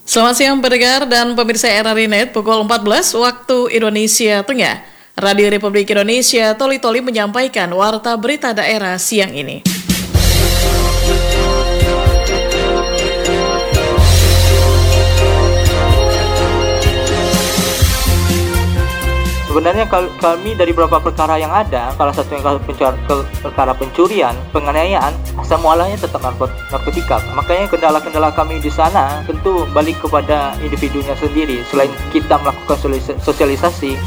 Selamat siang pendengar dan pemirsa RRI Net, pukul 14 waktu Indonesia Tengah. Radio Republik Indonesia Toli-Toli menyampaikan warta berita daerah siang ini. Sebenarnya kami dari beberapa perkara yang ada, salah satunya perkara pencurian, penganiayaan, asal mualanya tetap narkotika. Makanya kendala-kendala kami di sana tentu balik kepada individunya sendiri. Selain kita melakukan sosialisasi,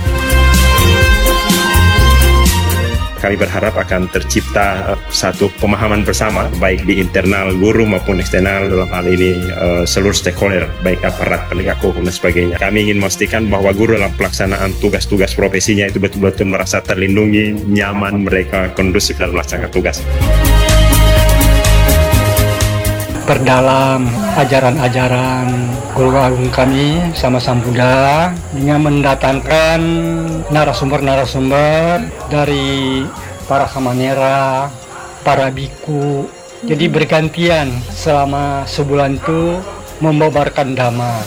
kami berharap akan tercipta satu pemahaman bersama, baik di internal guru maupun eksternal, dalam hal ini seluruh stakeholder, baik aparat, penegak hukum dan sebagainya. Kami ingin memastikan bahwa guru dalam pelaksanaan tugas-tugas profesinya itu betul-betul merasa terlindungi, nyaman, mereka kondusif dalam melaksanakan tugas. Perdalam ajaran-ajaran guru agung kami sama Sang Buddha dengan mendatangkan narasumber-narasumber dari para samanera, para biku. Jadi bergantian selama sebulan itu membabarkan dhamma.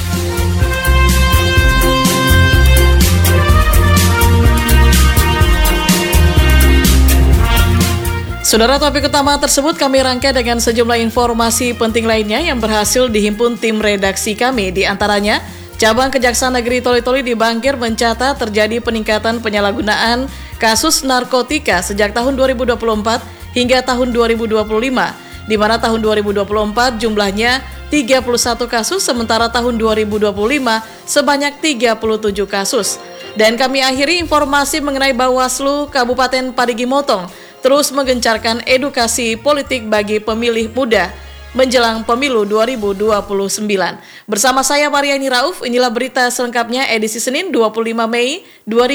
Saudara, topik utama tersebut kami rangkai dengan sejumlah informasi penting lainnya yang berhasil dihimpun tim redaksi kami. Di antaranya, Cabang Kejaksaan Negeri Toli-Toli di Bangkir mencatat terjadi peningkatan penyalahgunaan kasus narkotika sejak tahun 2024 hingga tahun 2025, di mana tahun 2024 jumlahnya 31 kasus, sementara tahun 2025 sebanyak 37 kasus. Dan kami akhiri informasi mengenai Bawaslu Kabupaten Parigi Motong terus menggencarkan edukasi politik bagi pemilih muda menjelang pemilu 2029. Bersama saya Mariani Rauf, inilah berita selengkapnya edisi Senin 25 Mei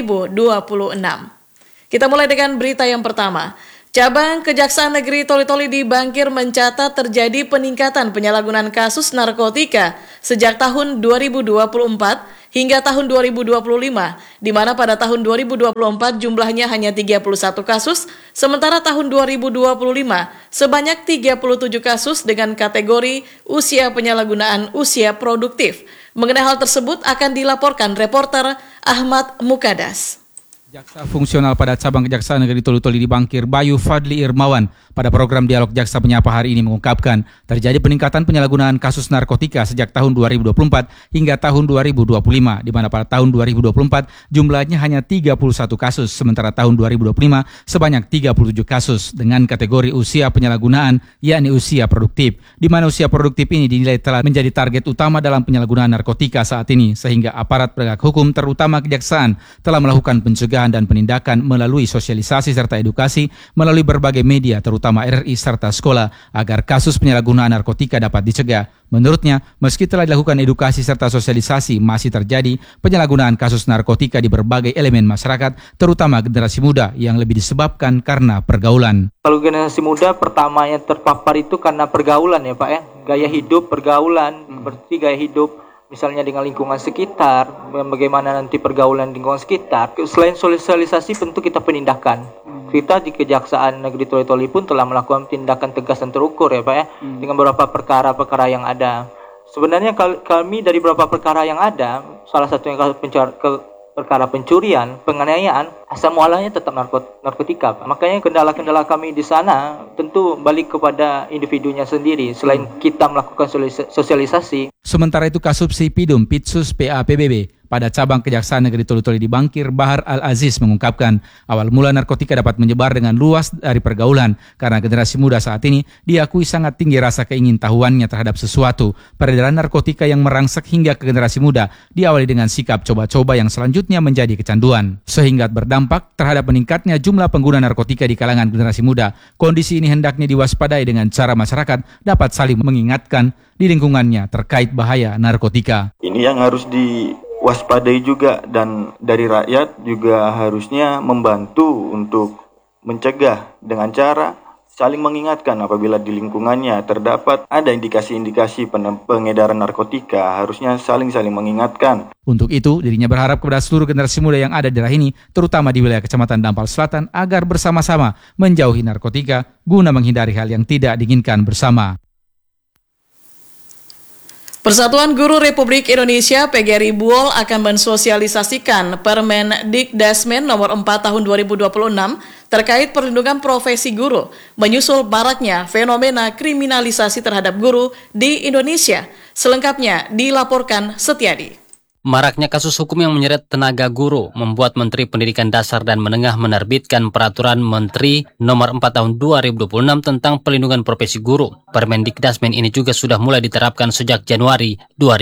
2026. Kita mulai dengan berita yang pertama. Cabang Kejaksaan Negeri Toli-Toli di Bangkir mencatat terjadi peningkatan penyalahgunaan kasus narkotika sejak tahun 2024 hingga tahun 2025, di mana pada tahun 2024 jumlahnya hanya 31 kasus, sementara tahun 2025 sebanyak 37 kasus dengan kategori usia penyalahgunaan usia produktif. Mengenai hal tersebut akan dilaporkan reporter Ahmad Mukadas. Jaksa fungsional pada Cabang Kejaksaan Negeri Toli-Toli di Bangkir, Bayu Fadli Irmawan, pada program Dialog Jaksa Penyapa hari ini mengungkapkan terjadi peningkatan penyalahgunaan kasus narkotika sejak tahun 2024 hingga tahun 2025, di mana pada tahun 2024 jumlahnya hanya 31 kasus, sementara tahun 2025 sebanyak 37 kasus dengan kategori usia penyalahgunaan, yakni usia produktif, di mana usia produktif ini dinilai telah menjadi target utama dalam penyalahgunaan narkotika saat ini, sehingga aparat penegak hukum terutama kejaksaan telah melakukan pencegahan dan penindakan melalui sosialisasi serta edukasi melalui berbagai media terutama RRI serta sekolah agar kasus penyalahgunaan narkotika dapat dicegah. Menurutnya, meski telah dilakukan edukasi serta sosialisasi, masih terjadi penyalahgunaan kasus narkotika di berbagai elemen masyarakat, terutama generasi muda yang lebih disebabkan karena pergaulan. Kalau generasi muda pertamanya terpapar itu karena pergaulan ya Pak ya, gaya hidup, pergaulan, berarti gaya hidup. Misalnya dengan lingkungan sekitar, bagaimana nanti pergaulan lingkungan sekitar. Selain sosialisasi tentu kita penindakan. Kita di Kejaksaan Negeri Toli-Toli pun telah melakukan tindakan tegas dan terukur ya Pak ya, dengan beberapa perkara-perkara yang ada. Sebenarnya kami dari beberapa perkara yang ada, salah satunya perkara pencurian, penganiayaan, asal mualanya tetap narkotika. Makanya kendala-kendala kami di sana tentu balik kepada individunya sendiri. Selain kita melakukan sosialisasi. Sementara itu Kasubsi Pidum Pitsus PA PBB pada Cabang Kejaksaan Negeri Toli-Toli di Bangkir, Bahar Al-Aziz mengungkapkan awal mula narkotika dapat menyebar dengan luas dari pergaulan karena generasi muda saat ini diakui sangat tinggi rasa keingintahuannya terhadap sesuatu. Peredaran narkotika yang merangsek hingga ke generasi muda diawali dengan sikap coba-coba yang selanjutnya menjadi kecanduan, sehingga berdampak terhadap meningkatnya jumlah pengguna narkotika di kalangan generasi muda. Kondisi ini hendaknya diwaspadai dengan cara masyarakat dapat saling mengingatkan di lingkungannya terkait bahaya narkotika. Ini yang harus diwaspadai juga, dan dari rakyat juga harusnya membantu untuk mencegah dengan cara saling mengingatkan apabila di lingkungannya terdapat ada indikasi-indikasi pengedaran narkotika, harusnya saling mengingatkan. Untuk itu, dirinya berharap kepada seluruh generasi muda yang ada di daerah ini, terutama di wilayah Kecamatan Dampal Selatan, agar bersama-sama menjauhi narkotika guna menghindari hal yang tidak diinginkan bersama. Persatuan Guru Republik Indonesia PGRI Buol akan mensosialisasikan Permendikdasmen nomor 4 tahun 2026 terkait perlindungan profesi guru, menyusul maraknya fenomena kriminalisasi terhadap guru di Indonesia. Selengkapnya dilaporkan Setiadi. Maraknya kasus hukum yang menyeret tenaga guru membuat Menteri Pendidikan Dasar dan Menengah menerbitkan Peraturan Menteri Nomor 4 Tahun 2026 tentang Perlindungan Profesi Guru. Permendikdasmen ini juga sudah mulai diterapkan sejak Januari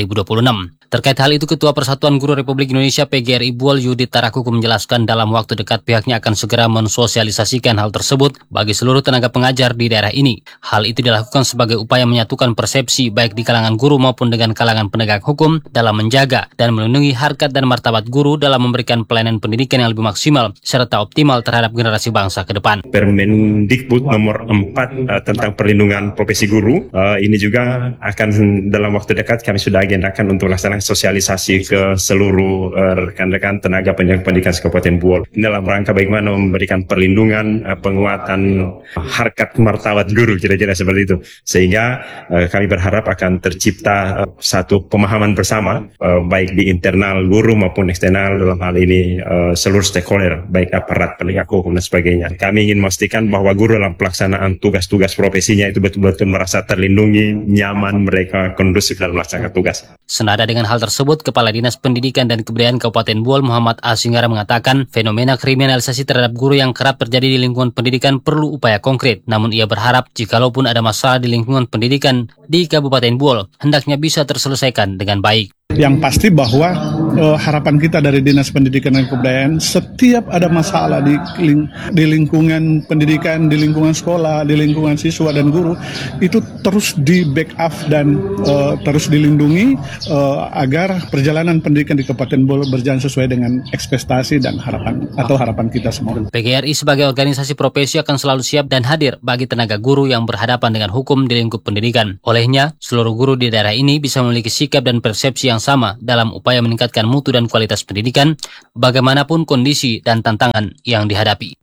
2026. Terkait hal itu, Ketua Persatuan Guru Republik Indonesia PGRI Buol Yudit Tarakuku menjelaskan dalam waktu dekat pihaknya akan segera mensosialisasikan hal tersebut bagi seluruh tenaga pengajar di daerah ini. Hal itu dilakukan sebagai upaya menyatukan persepsi baik di kalangan guru maupun dengan kalangan penegak hukum dalam menjaga dan melindungi harkat dan martabat guru dalam memberikan pelayanan pendidikan yang lebih maksimal serta optimal terhadap generasi bangsa ke depan. Permendikbud nomor 4 tentang perlindungan profesi guru ini juga akan dalam waktu dekat kami sudah agendakan untuk laksanakan sosialisasi ke seluruh rekan-rekan tenaga pendidikan Kabupaten Buol dalam rangka bagaimana memberikan perlindungan, penguatan harkat martabat guru, kira-kira seperti itu, sehingga kami berharap akan tercipta satu pemahaman bersama baik di internal guru maupun eksternal, dalam hal ini seluruh stakeholder baik aparat penegak hukum dan sebagainya. Kami ingin memastikan bahwa guru dalam pelaksanaan tugas-tugas profesinya itu betul-betul merasa terlindungi, nyaman, mereka kondusif dalam melaksanakan tugas. Senada dengan hal tersebut, Kepala Dinas Pendidikan dan Kebudayaan Kabupaten Buol Muhammad Asinggara mengatakan fenomena kriminalisasi terhadap guru yang kerap terjadi di lingkungan pendidikan perlu upaya konkret. Namun ia berharap jikalaupun ada masalah di lingkungan pendidikan di Kabupaten Buol, hendaknya bisa terselesaikan dengan baik. Yang pasti bahwa harapan kita dari Dinas Pendidikan dan Kebudayaan, setiap ada masalah di lingkungan pendidikan, di lingkungan sekolah, di lingkungan siswa dan guru, itu terus di backup dan terus dilindungi agar perjalanan pendidikan di Kabupaten Buol berjalan sesuai dengan ekspektasi dan harapan kita semua. PGRI sebagai organisasi profesi akan selalu siap dan hadir bagi tenaga guru yang berhadapan dengan hukum di lingkup pendidikan. Olehnya, seluruh guru di daerah ini bisa memiliki sikap dan persepsi yang sama dalam upaya meningkatkan mutu dan kualitas pendidikan, bagaimanapun kondisi dan tantangan yang dihadapi.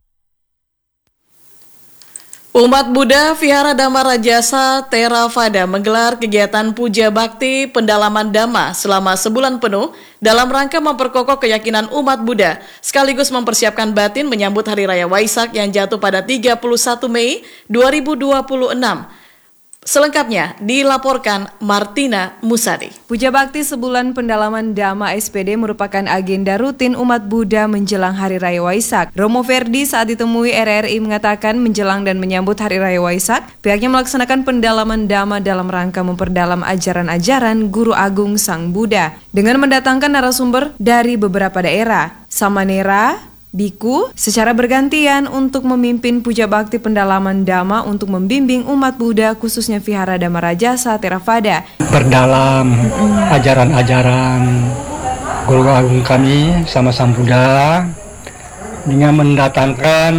Umat Buddha Vihara Dhamma Rajasa Theravada menggelar kegiatan puja bakti pendalaman Dhamma selama sebulan penuh dalam rangka memperkokoh keyakinan umat Buddha sekaligus mempersiapkan batin menyambut Hari Raya Waisak yang jatuh pada 31 Mei 2026. Selengkapnya dilaporkan Martina Musadi. Puja Bakti Sebulan Pendalaman Dhamma SPD merupakan agenda rutin umat Buddha menjelang Hari Raya Waisak. Romo Verdi saat ditemui RRI mengatakan menjelang dan menyambut Hari Raya Waisak, pihaknya melaksanakan pendalaman Dhamma dalam rangka memperdalam ajaran-ajaran Guru Agung Sang Buddha dengan mendatangkan narasumber dari beberapa daerah, samanera, biku secara bergantian untuk memimpin puja bakti pendalaman Dhamma untuk membimbing umat Buddha khususnya Vihara Dhamma Rajasa Theravada. Perdalam ajaran-ajaran Guru Agung kami sama Sang Buddha dengan mendatangkan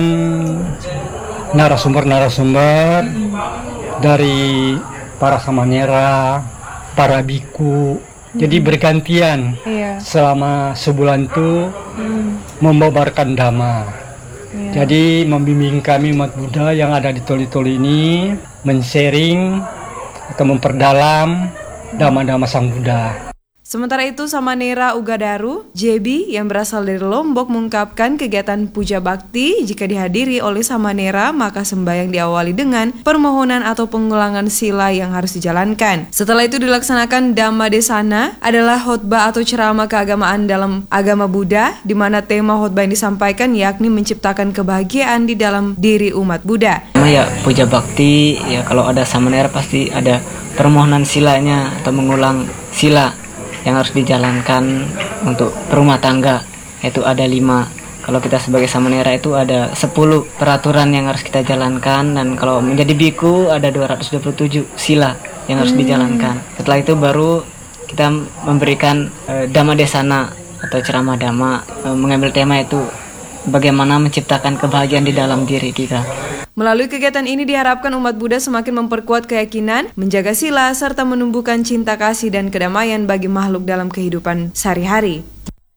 narasumber-narasumber dari para samanera, para biku. Jadi bergantian selama sebulan itu membabarkan Dhamma. Jadi membimbing kami umat Buddha yang ada di Toli-Toli ini men-sharing atau memperdalam Dhamma-Dhamma Sang Buddha. Sementara itu, Samanera Ugadaru, JB yang berasal dari Lombok mengungkapkan kegiatan puja bakti jika dihadiri oleh Samanera maka sembahyang diawali dengan permohonan atau pengulangan sila yang harus dijalankan. Setelah itu dilaksanakan Dhamma Desana adalah khotbah atau ceramah keagamaan dalam agama Buddha di mana tema khotbah yang disampaikan yakni menciptakan kebahagiaan di dalam diri umat Buddha. Ya, puja bakti ya kalau ada Samanera pasti ada permohonan silanya atau mengulang sila yang harus dijalankan untuk perumah tangga, itu ada 5. Kalau kita sebagai samanera itu ada 10 peraturan yang harus kita jalankan, dan kalau menjadi biku ada 227 sila yang harus dijalankan. Setelah itu baru kita memberikan Dhamma Desana atau ceramah Dhamma, mengambil tema itu bagaimana menciptakan kebahagiaan di dalam diri kita. Melalui kegiatan ini diharapkan umat Buddha semakin memperkuat keyakinan, menjaga sila, serta menumbuhkan cinta kasih dan kedamaian bagi makhluk dalam kehidupan sehari-hari.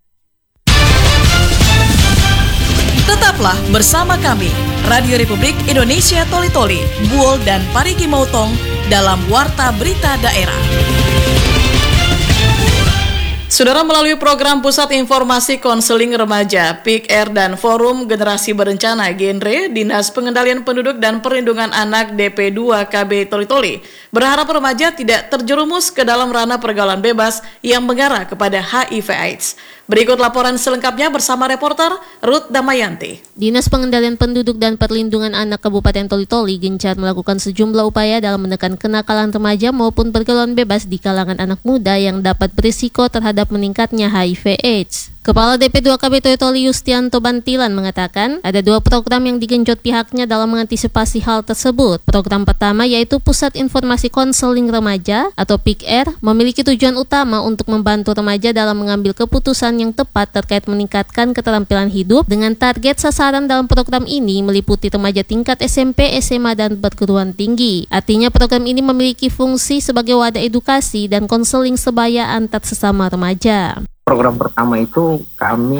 Tetaplah bersama kami, Radio Republik Indonesia Toli-Toli, Buol dan Parigi Motong dalam Warta Berita Daerah. Saudara, melalui program Pusat Informasi Konseling Remaja, PIK-R dan Forum Generasi Berencana Genre, Dinas Pengendalian Penduduk dan Perlindungan Anak DP2 KB Toli-Toli berharap remaja tidak terjerumus ke dalam ranah pergaulan bebas yang mengarah kepada HIV/AIDS. Berikut laporan selengkapnya bersama reporter Ruth Damayanti. Dinas Pengendalian Penduduk dan Perlindungan Anak Kabupaten Toli-Toli gencar melakukan sejumlah upaya dalam menekan kenakalan remaja maupun pergaulan bebas di kalangan anak muda yang dapat berisiko terhadap meningkatnya HIV/AIDS. Kepala DP2 KB Toli-Toli Yustianto Bantilan mengatakan ada 2 program yang digenjot pihaknya dalam mengantisipasi hal tersebut. Program pertama yaitu Pusat Informasi Konseling Remaja atau PIK-R memiliki tujuan utama untuk membantu remaja dalam mengambil keputusan yang tepat terkait meningkatkan keterampilan hidup dengan target sasaran dalam program ini meliputi remaja tingkat SMP, SMA, dan perguruan tinggi. Artinya program ini memiliki fungsi sebagai wadah edukasi dan konseling sebaya antar sesama remaja. Program pertama itu kami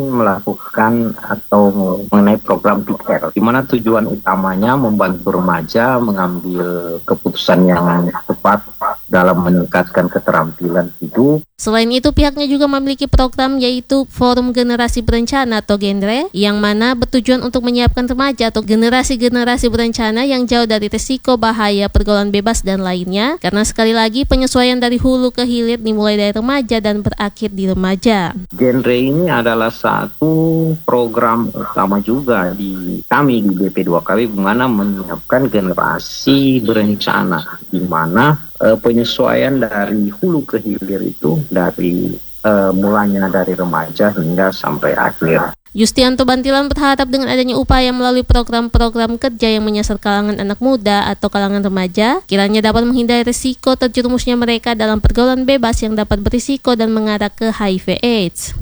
melakukan atau mengenai program PIK-R, di mana tujuan utamanya membantu remaja mengambil keputusan yang tepat dalam meningkatkan keterampilan hidup. Selain itu, pihaknya juga memiliki program yaitu Forum Generasi Berencana atau Genre, yang mana bertujuan untuk menyiapkan remaja atau generasi-generasi berencana yang jauh dari risiko bahaya pergaulan bebas dan lainnya, karena sekali lagi penyesuaian dari hulu ke hilir dimulai dari remaja dan berakhir di remaja. Genre ini adalah satu program utama juga di kami di BP2KB, di mana menyiapkan generasi berencana, di mana penyesuaian dari hulu ke hilir itu dari mulanya dari remaja hingga sampai akhir. Yustianto Bantilan berharap dengan adanya upaya melalui program-program kerja yang menyasar kalangan anak muda atau kalangan remaja, kiranya dapat menghindari risiko terjerumusnya mereka dalam pergaulan bebas yang dapat berisiko dan mengarah ke HIV/AIDS.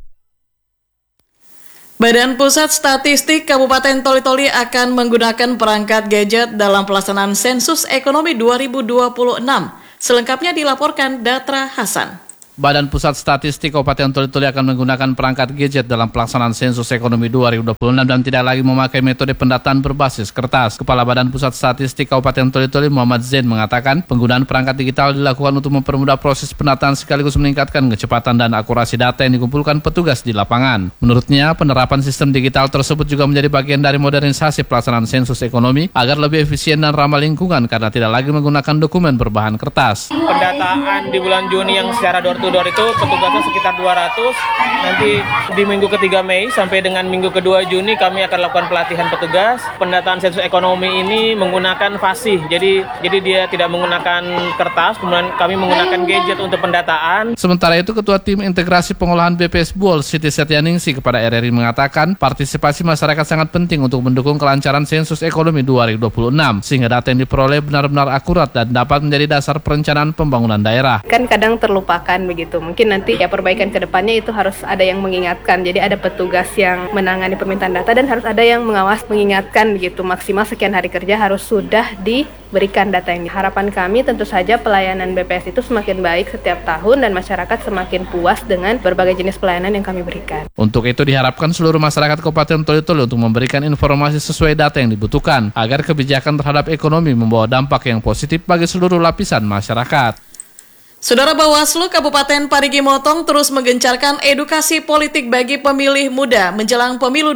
Badan Pusat Statistik Kabupaten Toli-Toli akan menggunakan perangkat gadget dalam pelaksanaan sensus ekonomi 2026. Selengkapnya dilaporkan Datra Hasan. Badan Pusat Statistik Kabupaten Toli-Toli akan menggunakan perangkat gadget dalam pelaksanaan sensus ekonomi 2026 dan tidak lagi memakai metode pendataan berbasis kertas. Kepala Badan Pusat Statistik Kabupaten Toli-Toli Muhammad Zain mengatakan penggunaan perangkat digital dilakukan untuk mempermudah proses pendataan sekaligus meningkatkan kecepatan dan akurasi data yang dikumpulkan petugas di lapangan. Menurutnya, penerapan sistem digital tersebut juga menjadi bagian dari modernisasi pelaksanaan sensus ekonomi agar lebih efisien dan ramah lingkungan karena tidak lagi menggunakan dokumen berbahan kertas. Pendataan di bulan Juni yang secara door-to-door itu petugasnya sekitar 200. Nanti di minggu ketiga Mei sampai dengan minggu kedua Juni kami akan lakukan pelatihan petugas. Pendataan sensus ekonomi ini menggunakan fasih, jadi dia tidak menggunakan kertas. Kemudian kami menggunakan gadget untuk pendataan. Sementara itu, Ketua Tim Integrasi Pengolahan BPS Buol Siti Setyaningsih kepada RRI mengatakan partisipasi masyarakat sangat penting untuk mendukung kelancaran sensus ekonomi 2026 sehingga data yang diperoleh benar-benar akurat dan dapat menjadi dasar perencanaan pembangunan daerah. Kan kadang terlupakan begitu. Mungkin nanti ya perbaikan ke depannya itu harus ada yang mengingatkan. Jadi ada petugas yang menangani permintaan data dan harus ada yang mengawas mengingatkan begitu. Maksimal sekian hari kerja harus sudah diberikan data ini. Harapan kami tentu saja pelayanan BPS itu semakin baik setiap tahun dan masyarakat semakin puas dengan berbagai jenis pelayanan yang kami berikan. Untuk itu diharapkan seluruh masyarakat Kabupaten Toli-Toli untuk memberikan informasi sesuai data yang dibutuhkan agar kebijakan terhadap ekonomi membawa dampak yang positif bagi seluruh lapisan masyarakat. Saudara, Bawaslu Kabupaten Parigi Motong terus menggencarkan edukasi politik bagi pemilih muda menjelang pemilu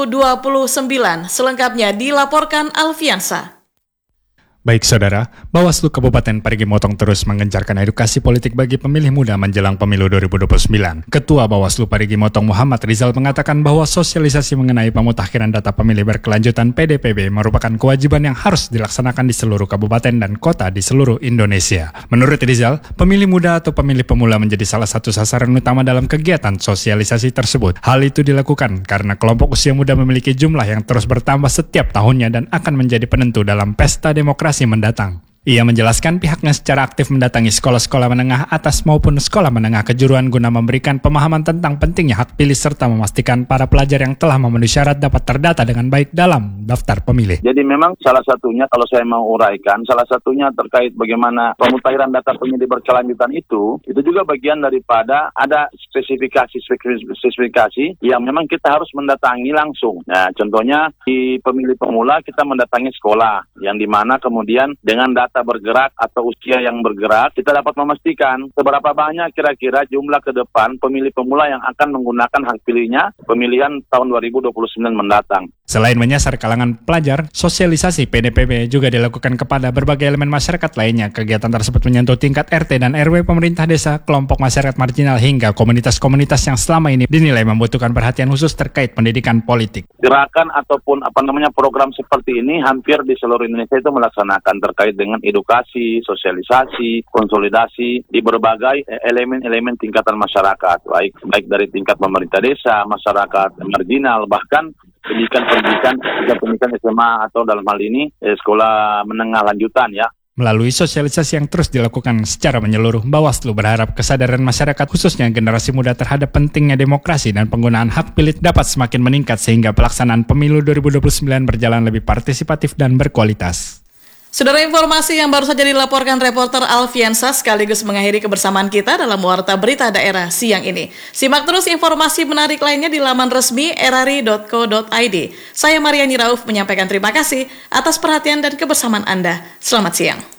2029. Selengkapnya dilaporkan Alfiansa. Baik saudara, Bawaslu Kabupaten Parigi Motong terus menggencarkan edukasi politik bagi pemilih muda menjelang pemilu 2029. Ketua Bawaslu Parigi Motong Muhammad Rizal mengatakan bahwa sosialisasi mengenai pemutakhiran data pemilih berkelanjutan PDPB merupakan kewajiban yang harus dilaksanakan di seluruh kabupaten dan kota di seluruh Indonesia. Menurut Rizal, pemilih muda atau pemilih pemula menjadi salah satu sasaran utama dalam kegiatan sosialisasi tersebut. Hal itu dilakukan karena kelompok usia muda memiliki jumlah yang terus bertambah setiap tahunnya dan akan menjadi penentu dalam pesta demokrasi mendatang. Ia menjelaskan pihaknya secara aktif mendatangi sekolah-sekolah menengah atas maupun sekolah menengah kejuruan guna memberikan pemahaman tentang pentingnya hak pilih serta memastikan para pelajar yang telah memenuhi syarat dapat terdata dengan baik dalam daftar pemilih. Jadi memang salah satunya kalau saya mau uraikan, salah satunya terkait bagaimana pemutakhiran data pemilih berkelanjutan itu juga bagian daripada ada spesifikasi yang memang kita harus mendatangi langsung. Nah, contohnya di pemilih pemula kita mendatangi sekolah yang dimana kemudian dengan data data bergerak atau usia yang bergerak, kita dapat memastikan seberapa banyak kira-kira jumlah ke depan pemilih pemula yang akan menggunakan hak pilihnya pemilihan tahun 2029 mendatang. Selain menyasar kalangan pelajar, sosialisasi PDPB juga dilakukan kepada berbagai elemen masyarakat lainnya. Kegiatan tersebut menyentuh tingkat RT dan RW pemerintah desa, kelompok masyarakat marginal hingga komunitas-komunitas yang selama ini dinilai membutuhkan perhatian khusus terkait pendidikan politik. Gerakan ataupun program seperti ini hampir di seluruh Indonesia itu melaksanakan terkait dengan edukasi, sosialisasi, konsolidasi di berbagai elemen-elemen tingkatan masyarakat, baik dari tingkat pemerintah desa, masyarakat marginal, bahkan pendidikan SMA atau dalam hal ini sekolah menengah lanjutan ya. Melalui sosialisasi yang terus dilakukan secara menyeluruh, Bawaslu berharap kesadaran masyarakat khususnya generasi muda terhadap pentingnya demokrasi dan penggunaan hak pilih dapat semakin meningkat sehingga pelaksanaan pemilu 2029 berjalan lebih partisipatif dan berkualitas. Saudara, informasi yang baru saja dilaporkan reporter Alfiansa sekaligus mengakhiri kebersamaan kita dalam Warta Berita Daerah siang ini. Simak terus informasi menarik lainnya di laman resmi rri.co.id. Saya Mariani Rauf menyampaikan terima kasih atas perhatian dan kebersamaan Anda. Selamat siang.